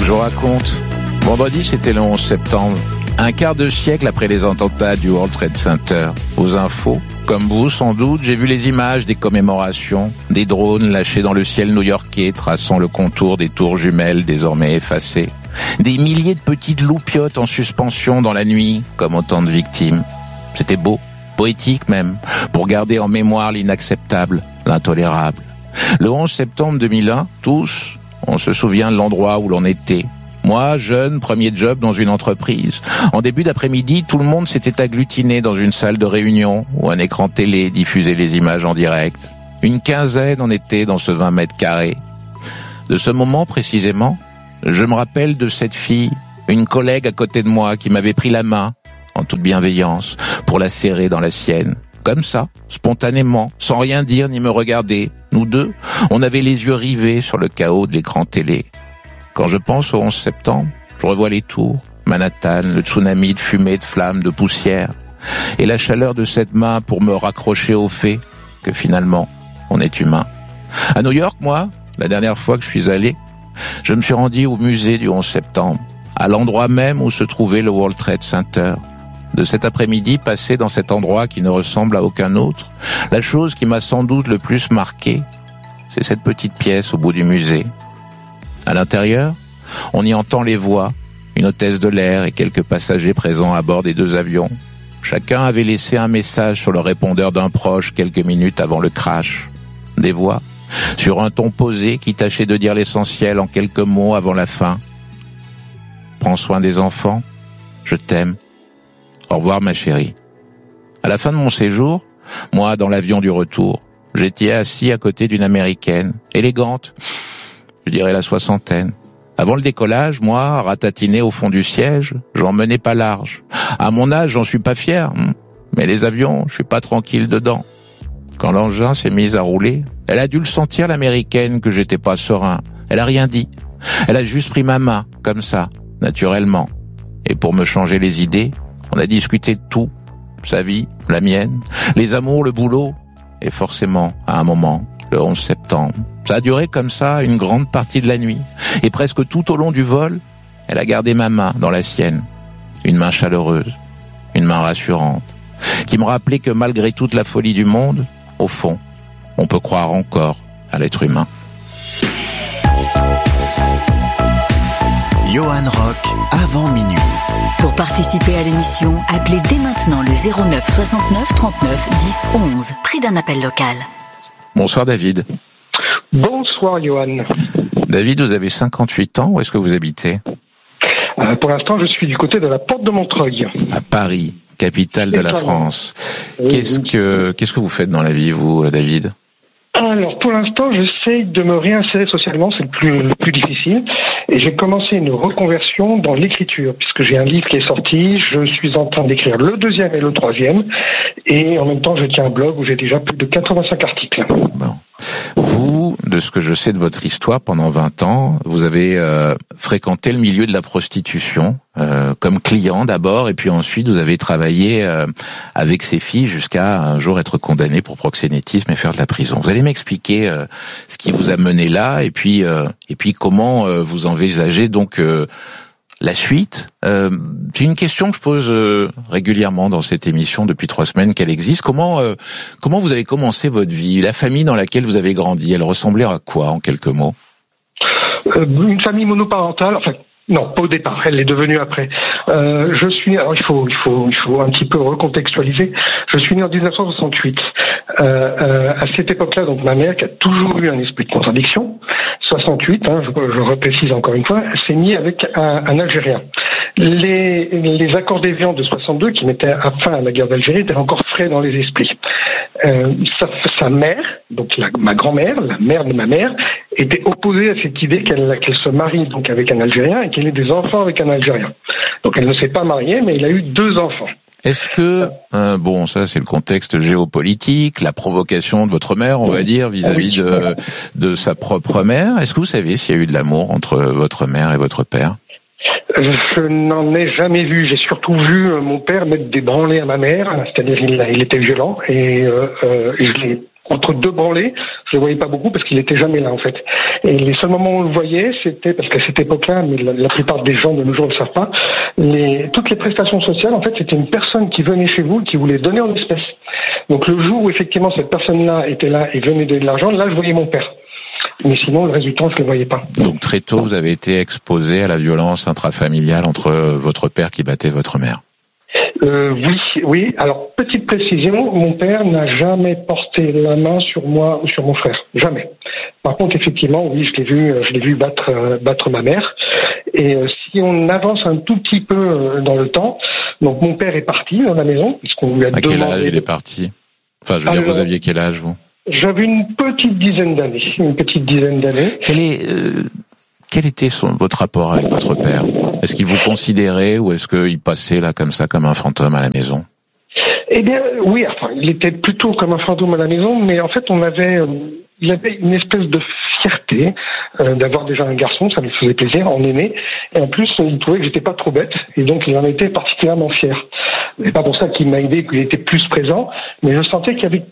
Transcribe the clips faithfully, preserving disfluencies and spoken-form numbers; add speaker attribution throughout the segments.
Speaker 1: Je vous raconte. Vendredi, c'était le onze septembre. Un quart de siècle après les attentats du World Trade Center. Aux infos, comme vous sans doute, j'ai vu les images des commémorations, des drones lâchés dans le ciel new-yorkais, traçant le contour des tours jumelles désormais effacées. Des milliers de petites loupiottes en suspension dans la nuit, comme autant de victimes. C'était beau, poétique même, pour garder en mémoire l'inacceptable, l'intolérable. Le onze septembre deux mille un, tous, on se souvient de l'endroit où l'on était. Moi, jeune, premier job dans une entreprise. En début d'après-midi, tout le monde s'était agglutiné dans une salle de réunion où un écran télé diffusait les images en direct. Une quinzaine en était dans ce vingt mètres carrés. De ce moment précisément, je me rappelle de cette fille, une collègue à côté de moi qui m'avait pris la main, en toute bienveillance, pour la serrer dans la sienne. Comme ça, spontanément, sans rien dire ni me regarder. Nous deux, on avait les yeux rivés sur le chaos de l'écran télé. Quand je pense au onze septembre, je revois les tours, Manhattan, le tsunami de fumée, de flammes, de poussière, et la chaleur de cette main pour me raccrocher au fait que finalement, on est humain. À New York, moi, la dernière fois que je suis allé, je me suis rendu au musée du onze septembre, à l'endroit même où se trouvait le World Trade Center. De cet après-midi passé dans cet endroit qui ne ressemble à aucun autre, la chose qui m'a sans doute le plus marqué, c'est cette petite pièce au bout du musée. À l'intérieur, on y entend les voix, une hôtesse de l'air et quelques passagers présents à bord des deux avions. Chacun avait laissé un message sur le répondeur d'un proche quelques minutes avant le crash. Des voix, sur un ton posé qui tâchait de dire l'essentiel en quelques mots avant la fin. Prends soin des enfants, je t'aime. Au revoir ma chérie. À la fin de mon séjour, moi dans l'avion du retour, j'étais assis à côté d'une Américaine, élégante, je dirais la soixantaine. Avant le décollage, moi, ratatiné au fond du siège, j'en menais pas large. À mon âge, j'en suis pas fier, mais les avions, je suis pas tranquille dedans. Quand l'engin s'est mis à rouler, elle a dû le sentir, l'Américaine, que j'étais pas serein. Elle a rien dit. Elle a juste pris ma main, comme ça, naturellement. Et pour me changer les idées, on a discuté de tout. Sa vie, la mienne, les amours, le boulot. Et forcément, à un moment, le onze septembre, ça a duré comme ça une grande partie de la nuit. Et presque tout au long du vol, elle a gardé ma main dans la sienne. Une main chaleureuse, une main rassurante, qui me rappelait que malgré toute la folie du monde, au fond, on peut croire encore à l'être humain.
Speaker 2: Johan Rock, avant minuit.
Speaker 3: Pour participer à l'émission, appelez dès maintenant le zéro neuf soixante-neuf trente-neuf dix onze, prix d'un appel local.
Speaker 1: Bonsoir David.
Speaker 4: Bonsoir Johan.
Speaker 1: David, vous avez cinquante-huit ans, où est-ce que vous habitez ?
Speaker 4: euh, Pour l'instant, je suis du côté de la Porte de Montreuil.
Speaker 1: À Paris, capitale de la France.
Speaker 4: Oui,
Speaker 1: qu'est-ce
Speaker 4: oui.
Speaker 1: que qu'est-ce que vous faites dans la vie, vous, David ?
Speaker 4: Alors, pour l'instant, j'essaie de me réinsérer socialement, c'est le plus, le plus difficile. Et j'ai commencé une reconversion dans l'écriture, puisque j'ai un livre qui est sorti, je suis en train d'écrire le deuxième et le troisième, et en même temps, je tiens un blog où j'ai déjà plus de quatre-vingt-cinq articles.
Speaker 1: Bon. Vous, de ce que je sais de votre histoire, pendant vingt ans, vous avez euh, fréquenté le milieu de la prostitution, euh, comme client d'abord, et puis ensuite vous avez travaillé euh, avec ces filles jusqu'à un jour être condamné pour proxénétisme et faire de la prison. Vous allez m'expliquer euh, ce qui vous a mené là, et puis euh, et puis comment euh, vous envisagez donc euh, la suite. Euh, c'est une question que je pose euh, régulièrement dans cette émission depuis trois semaines qu'elle existe. Comment euh, comment vous avez commencé votre vie ? La famille dans laquelle vous avez grandi, elle ressemblait à quoi en quelques mots ?
Speaker 4: euh, Une famille monoparentale, enfin non, pas au départ, elle l'est devenue après. Euh, je suis, alors il faut, il faut, il faut un petit peu recontextualiser. Je suis né en dix-neuf cent soixante-huit. Euh, euh, à cette époque-là, donc ma mère, qui a toujours eu un esprit de contradiction, soixante-huit, hein, je, je reprécise encore une fois, s'est mise avec un, un Algérien. Les, les accords d'Évian de soixante-deux, qui mettaient fin à la guerre d'Algérie, étaient encore frais dans les esprits. Euh, sa, sa mère, donc la, ma grand-mère, la mère de ma mère, était opposée à cette idée qu'elle, qu'elle se marie donc avec un Algérien et qu'elle ait des enfants avec un Algérien. Donc elle ne s'est pas mariée, mais elle a eu deux enfants.
Speaker 1: Est-ce que, euh, bon, ça c'est le contexte géopolitique, la provocation de votre mère, on va dire, vis-à-vis de, de sa propre mère. Est-ce que vous savez s'il y a eu de l'amour entre votre mère et votre père ?
Speaker 4: Je n'en ai jamais vu. J'ai surtout vu mon père mettre des branlées à ma mère, c'est-à-dire il, il était violent et euh, euh, je l'ai entre deux branlées, je le voyais pas beaucoup parce qu'il était jamais là en fait. Et les seuls moments où on le voyait, c'était parce qu'à cette époque-là, mais la, la plupart des gens de nos jours ne le savent pas, les, toutes les prestations sociales, en fait, c'était une personne qui venait chez vous, qui voulait donner en espèces. Donc le jour où effectivement cette personne-là était là et venait donner de l'argent, là je voyais mon père. Mais sinon, le résultat, je ne le voyais pas.
Speaker 1: Donc très tôt, vous avez été exposé à la violence intrafamiliale entre votre père qui battait votre mère.
Speaker 4: Euh, oui, oui. Alors, petite précision, mon père n'a jamais porté la main sur moi ou sur mon frère. Jamais. Par contre, effectivement, oui, je l'ai vu, je l'ai vu battre, euh, battre ma mère. Et euh, si on avance un tout petit peu euh, dans le temps, donc mon père est parti dans la maison, puisqu'on lui a
Speaker 1: demandé... À quel âge il est parti ? Enfin, je veux dire, vous aviez quel âge, vous ?
Speaker 4: J'avais une petite dizaine d'années. Une petite dizaine d'années.
Speaker 1: Quel est, euh, quel était son, votre rapport avec votre père ? Est-ce qu'il vous considérait ou est-ce qu'il passait là comme ça, comme un fantôme à la maison ?
Speaker 4: Eh bien, oui, enfin, il était plutôt comme un fantôme à la maison, mais en fait, on avait, euh, il avait une espèce de fierté euh, d'avoir déjà un garçon, ça lui faisait plaisir, en aîné, et en plus, il trouvait que j'étais pas trop bête, et donc il en était particulièrement fier. C'est pas pour ça qu'il m'a aidé, qu'il était plus présent, mais je sentais qu'il y avait,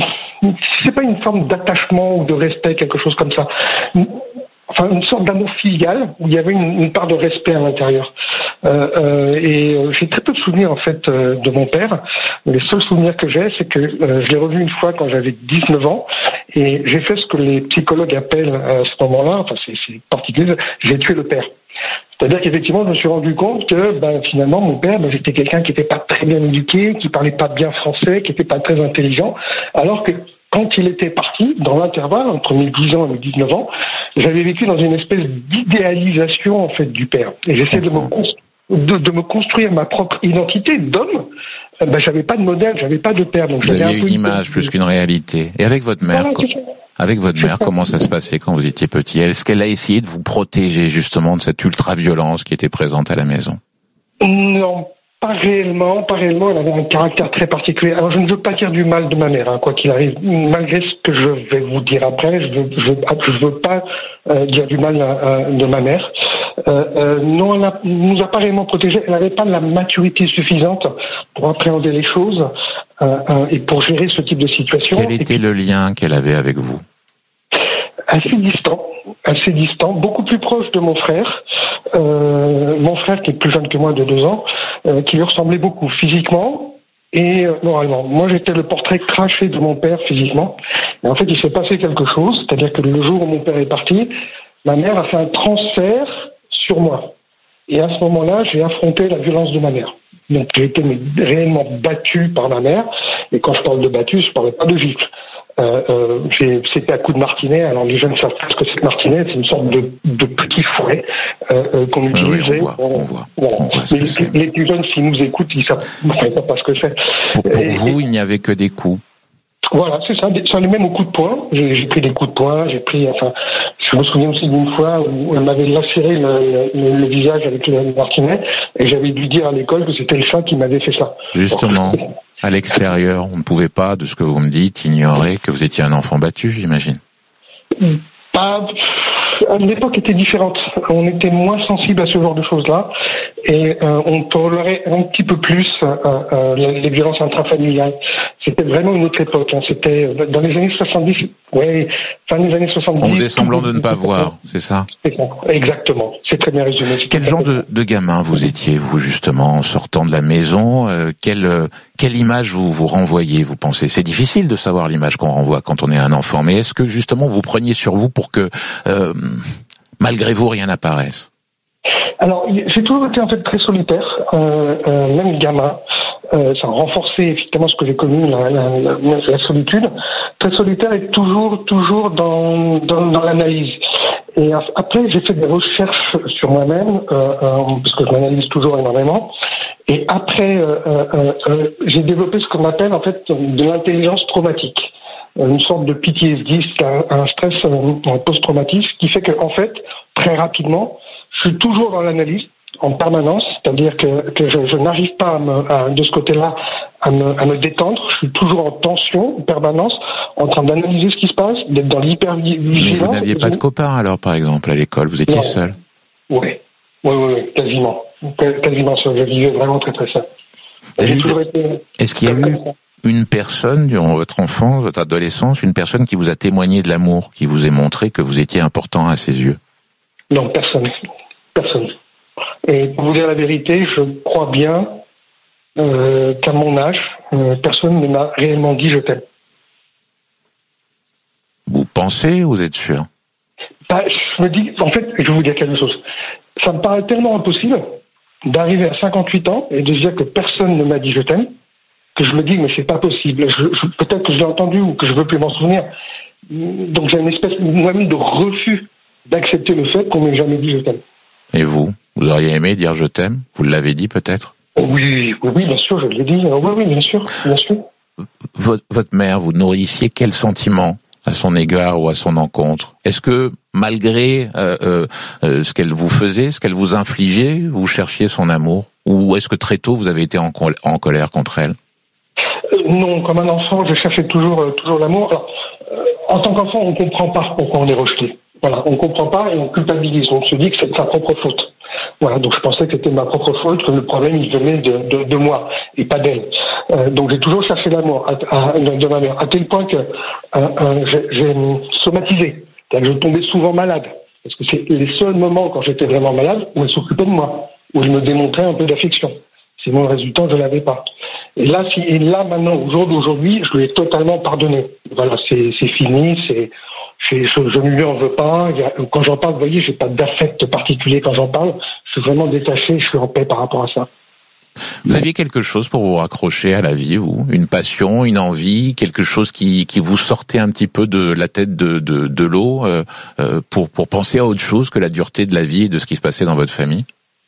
Speaker 4: c'est pas une forme d'attachement ou de respect, quelque chose comme ça. Enfin, une sorte d'amour filial où il y avait une, une part de respect à l'intérieur. Euh, euh, et euh, j'ai très peu de souvenirs en fait euh, de mon père. Les seuls souvenirs que j'ai, c'est que euh, je l'ai revu une fois quand j'avais dix-neuf ans et j'ai fait ce que les psychologues appellent à ce moment-là, enfin c'est, c'est particulier, j'ai tué le père. C'est-à-dire qu'effectivement, je me suis rendu compte que ben, finalement, mon père, ben, j'étais quelqu'un qui n'était pas très bien éduqué, qui parlait pas bien français, qui n'était pas très intelligent, alors que quand il était parti, dans l'intervalle, entre mes dix ans et mes dix-neuf ans, j'avais vécu dans une espèce d'idéalisation, en fait, du père. Et j'essayais de me, constru- de, de me construire ma propre identité d'homme. Ben, j'avais pas de modèle, j'avais pas de père. Donc
Speaker 1: vous
Speaker 4: j'avais
Speaker 1: aviez
Speaker 4: un peu
Speaker 1: une image plus qu'une réalité. Et avec votre mère,
Speaker 4: voilà,
Speaker 1: co- avec votre mère, comment ça se passait quand vous étiez petit ? Est-ce qu'elle a essayé de vous protéger, justement, de cette ultra-violence qui était présente à la maison ?
Speaker 4: Non. Pas réellement, pas réellement, elle avait un caractère très particulier. Alors je ne veux pas dire du mal de ma mère, hein, quoi qu'il arrive, malgré ce que je vais vous dire après, je veux, je, je veux pas euh, dire du mal euh, de ma mère. Euh, euh, non, elle a, nous a pas réellement protégés, elle n'avait pas la maturité suffisante pour appréhender les choses euh, euh, et pour gérer ce type de situation.
Speaker 1: Quel était puis, le lien qu'elle avait avec vous ?
Speaker 4: Assez distant, assez distant, beaucoup plus proche de mon frère. Euh, mon frère qui est plus jeune que moi de deux ans, euh, qui lui ressemblait beaucoup physiquement et euh, moralement. Moi, j'étais le portrait craché de mon père physiquement. Et en fait, il s'est passé quelque chose, c'est-à-dire que le jour où mon père est parti, ma mère a fait un transfert sur moi. Et à ce moment-là, j'ai affronté la violence de ma mère. Donc, j'ai été réellement battu par ma mère. Et quand je parle de battu, je ne parlais pas de gifle. Euh, euh, j'ai, c'était à coup de martinet. Alors les jeunes savent pas ce que c'est que martinet. C'est une sorte de, de petit fouet euh, euh, qu'on
Speaker 1: ah
Speaker 4: utilisait.
Speaker 1: Oui, on voit, on voit,
Speaker 4: voilà.
Speaker 1: on voit ce
Speaker 4: Mais
Speaker 1: que
Speaker 4: les,
Speaker 1: c'est.
Speaker 4: les plus jeunes, s'ils nous écoutent, ils savent, ils savent pas ce que c'est.
Speaker 1: Pour, pour
Speaker 4: et,
Speaker 1: vous,
Speaker 4: et,
Speaker 1: il n'y avait que des coups.
Speaker 4: Voilà, c'est ça. Ça allait même au coup de poing. J'ai, j'ai pris des coups de poing. J'ai pris, enfin, je me souviens aussi d'une fois où elle m'avait lacéré le, le, le visage avec le martinet et j'avais dû dire à l'école que c'était le chat qui m'avait fait ça.
Speaker 1: Justement. À l'extérieur, on ne pouvait pas, de ce que vous me dites, ignorer que vous étiez un enfant battu, j'imagine.
Speaker 4: Pas, l'époque était différente. On était moins sensible à ce genre de choses-là et euh, on tolérait un petit peu plus euh, euh, les violences intrafamiliales. C'était vraiment une autre époque. Hein. C'était dans les années soixante-dix. Ouais, fin des années soixante-dix.
Speaker 1: On faisait semblant de ne pas voir, c'est ça ?
Speaker 4: C'est ça, exactement. C'est très bien résumé. C'est
Speaker 1: Quel genre de, de gamin vous étiez, vous, justement, en sortant de la maison ? euh, quelle, quelle image vous vous renvoyez, vous pensez ? C'est difficile de savoir l'image qu'on renvoie quand on est un enfant, mais est-ce que, justement, vous preniez sur vous pour que, euh, malgré vous, rien n'apparaisse ? Alors,
Speaker 4: j'ai toujours été, en fait, très solitaire, euh, euh, même gamin. Euh, ça a renforcé effectivement ce que j'ai connu, la, la, la, la solitude. Très solitaire et toujours, toujours dans, dans, dans l'analyse. Et après, j'ai fait des recherches sur moi-même, euh, euh, parce que je m'analyse toujours énormément. Et après, euh, euh, euh, j'ai développé ce qu'on appelle en fait de l'intelligence traumatique, une sorte de P T S D, un, un stress euh, post-traumatique, qui fait que en fait, très rapidement, je suis toujours dans l'analyse en permanence, c'est-à-dire que, que je, je n'arrive pas à me, à, de ce côté-là à me, à me détendre. Je suis toujours en tension, en permanence, en train d'analyser ce qui se passe, d'être dans l'hyper-vigilance.
Speaker 1: Mais vous n'aviez pas de copains alors, par exemple, à l'école ? Vous étiez
Speaker 4: non.
Speaker 1: seul ?
Speaker 4: Oui, oui, oui, oui, quasiment. Quasiment seul. Je vivais vraiment très très seul.
Speaker 1: David, été... est-ce qu'il y a eu, une personne durant votre enfance, votre adolescence, une personne qui vous a témoigné de l'amour, qui vous a montré que vous étiez important à ses yeux?
Speaker 4: Non, personne. Personne. Et pour vous dire la vérité, je crois bien euh, qu'à mon âge, euh, personne ne m'a réellement dit je t'aime.
Speaker 1: Vous pensez ou vous êtes sûr?
Speaker 4: Bah, je me dis, en fait, je vais vous dire quelque chose. Ça me paraît tellement impossible d'arriver à cinquante-huit ans et de se dire que personne ne m'a dit je t'aime, que je me dis, mais c'est pas possible. Je, je, peut-être que je l'ai entendu ou que je veux plus m'en souvenir. Donc j'ai une espèce moi-même de refus d'accepter le fait qu'on m'ait jamais dit je t'aime.
Speaker 1: Et vous? Vous auriez aimé dire je t'aime? Vous l'avez dit peut-être?
Speaker 4: Oui, oui, oui, bien sûr, je l'ai dit. Oui, oui, bien sûr, bien sûr.
Speaker 1: Votre, votre mère, vous nourrissiez quel sentiment à son égard ou à son encontre? Est-ce que malgré euh, euh, euh, ce qu'elle vous faisait, ce qu'elle vous infligeait, vous cherchiez son amour? Ou est-ce que très tôt vous avez été en, col- en colère contre elle?
Speaker 4: euh, Non, comme un enfant, je cherchais toujours, euh, toujours l'amour. Alors, euh, en tant qu'enfant, on ne comprend pas pourquoi on est rejeté. Voilà, on ne comprend pas et on culpabilise. On se dit que c'est de sa propre faute. Voilà, donc je pensais que c'était ma propre faute, que le problème il venait de, de, de moi et pas d'elle. Euh, donc j'ai toujours cherché l'amour à, à, de ma mère, à tel point que euh, euh, j'ai, j'ai somatisé. C'est-à-dire que je tombais souvent malade. Parce que c'est les seuls moments quand j'étais vraiment malade où elle s'occupait de moi, où elle me démontrait un peu d'affection. Sinon le résultat, je ne l'avais pas. Et là, si, et là maintenant, au jour d'aujourd'hui, je lui ai totalement pardonné. Voilà, c'est, c'est fini, c'est... Je, je, je ne lui en veux pas. Quand j'en parle, vous voyez, j'ai pas d'affect particulier quand j'en parle. Je suis vraiment détaché, je suis en paix par rapport à ça.
Speaker 1: Vous aviez quelque chose pour vous raccrocher à la vie, vous? Une passion, une envie, quelque chose qui, qui vous sortait un petit peu de la tête de, de, de l'eau euh, euh, pour, pour penser à autre chose que la dureté de la vie et de ce qui se passait dans votre famille?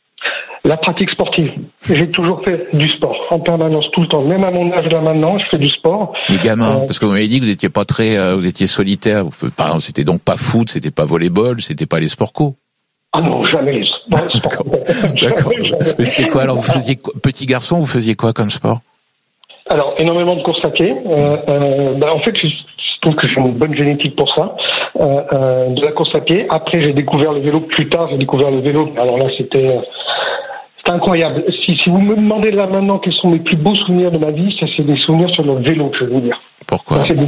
Speaker 4: La pratique sportive. J'ai toujours fait du sport, en permanence, tout le temps. Même à mon âge là maintenant, je fais du sport.
Speaker 1: Les gamins,
Speaker 4: euh,
Speaker 1: parce que vous m'avez dit que vous étiez pas très, euh, vous étiez solitaire. Vous, par exemple, c'était donc pas foot, c'était pas volleyball, c'était pas les sports co.
Speaker 4: Ah non, jamais les sports.
Speaker 1: D'accord. D'accord. Mais c'était quoi alors? Vous faisiez quoi, petit garçon, vous faisiez quoi comme sport?
Speaker 4: Alors, énormément de courses à pied. Euh, euh, bah, en fait, je, je trouve que j'ai une bonne génétique pour ça. Euh, euh, de la course à pied. Après, j'ai découvert le vélo plus tard. J'ai découvert le vélo. Alors là, c'était... Euh, C'est incroyable. Si, si vous me demandez là maintenant quels sont mes plus beaux souvenirs de ma vie, ça c'est des souvenirs sur le vélo, je vais vous dire.
Speaker 1: Pourquoi?
Speaker 4: C'est, des,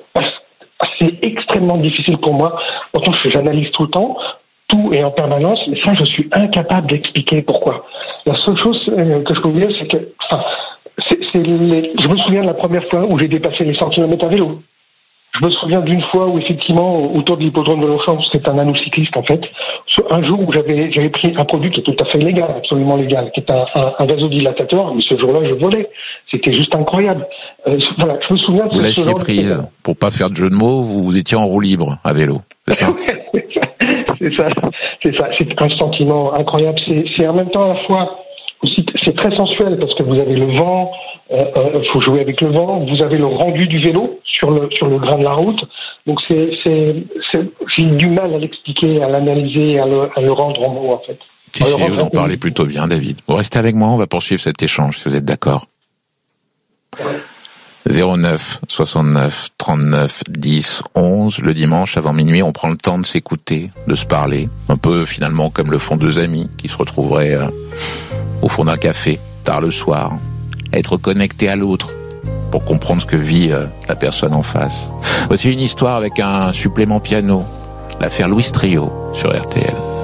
Speaker 4: c'est extrêmement difficile pour moi. Pourtant, j'analyse tout le temps, tout et en permanence, mais ça, je suis incapable d'expliquer pourquoi. La seule chose que je peux vous dire, c'est que, enfin, c'est, c'est les, je me souviens de la première fois où j'ai dépassé les cent kilomètres à vélo. Je me souviens d'une fois où, effectivement, autour de l'hippodrome de Longchamp, c'est un anneau cycliste, en fait. Un jour où j'avais, j'avais pris un produit qui est tout à fait légal, absolument légal, qui est un, un, un vasodilatateur, mais ce jour-là, je volais. C'était juste incroyable. Euh, voilà, je me souviens de
Speaker 1: vous
Speaker 4: ce
Speaker 1: lâchiez prise. De... Pour pas faire de jeu de mots, vous, vous étiez en roue libre à vélo. C'est ça?
Speaker 4: c'est ça, c'est ça. C'est un sentiment incroyable. C'est, c'est en même temps à la fois aussi, c'est très sensuel parce que vous avez le vent, il euh, euh, faut jouer avec le vent, vous avez le rendu du vélo sur le sur le grain de la route. Donc c'est c'est, c'est j'ai du mal à l'expliquer, à l'analyser, à le, à le rendre en mots en fait.
Speaker 1: Si, si, vous en parlez plutôt bien, David. Vous restez avec moi, on va poursuivre cet échange si vous êtes d'accord. zéro neuf soixante-neuf trente-neuf dix onze, le dimanche avant minuit, on prend le temps de s'écouter, de se parler, un peu finalement comme le font deux amis qui se retrouveraient euh, au fond d'un café, tard le soir, être connecté à l'autre pour comprendre ce que vit euh, la personne en face. Voici une histoire avec un supplément piano, l'affaire Louis Trio sur R T L.